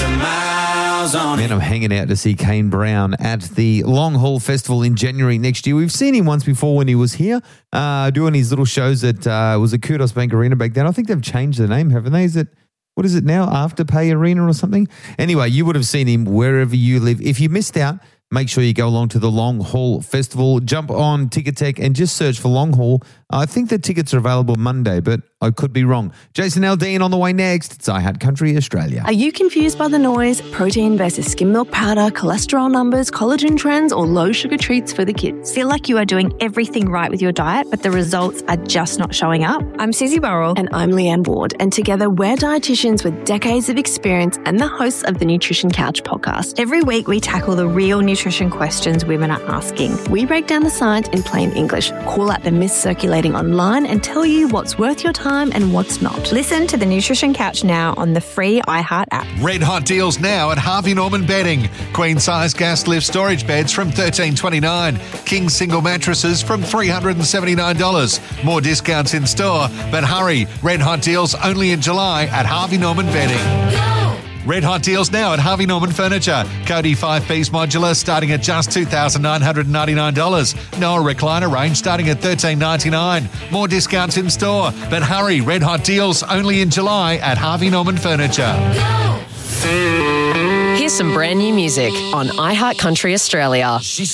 some miles on it. Man, I'm hanging out to see Kane Brown at the Long Haul Festival in January next year. We've seen him once before when he was here doing his little shows at was it Kudos Bank Arena back then. I think they've changed the name, haven't they? What is it now? Afterpay Arena or something? Anyway, you would have seen him wherever you live. If you missed out, make sure you go along to the Long Haul Festival. Jump on Ticketek and just search for Long Haul. I think the tickets are available Monday, but I could be wrong. Jason Aldean on the way next. It's iHeart Country Australia. Are you confused by the noise, protein versus skim milk powder, cholesterol numbers, collagen trends, or low sugar treats for the kids? Feel like you are doing everything right with your diet, but the results are just not showing up? I'm Susie Burrell. And I'm Leanne Ward. And together we're dietitians with decades of experience and the hosts of the Nutrition Couch podcast. Every week we tackle the real nutrition questions women are asking. We break down the science in plain English, call out the myths circulating online, and tell you what's worth your time and what's not. Listen to the Nutrition Couch now on the free iHeart app. Red hot deals now at Harvey Norman Bedding. Queen size gas lift storage beds from $13.29. King single mattresses from $379. More discounts in store, but hurry, red hot deals only in July at Harvey Norman Bedding. Red hot deals now at Harvey Norman Furniture. Cody 5-piece modular starting at just $2,999. Noah recliner range starting at $13.99. More discounts in store, but hurry, red hot deals only in July at Harvey Norman Furniture. Here's some brand new music on iHeart Country Australia.